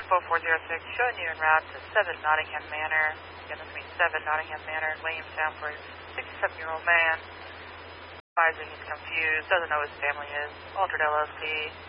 Expo 406, showing you en route to 7 Nottingham Manor. Again, this means 7 Nottingham Manor in Williamstown for a 67-year-old man. Advising he's confused, doesn't know who his family is. Altered LLC.